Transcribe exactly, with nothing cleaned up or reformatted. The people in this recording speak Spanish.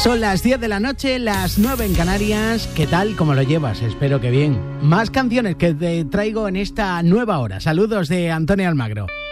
Son las diez de la noche, las nueve en Canarias. ¿Qué tal? ¿Cómo lo llevas? Espero que bien. Más canciones que te traigo en esta nueva hora. Saludos de Antonio Almagro.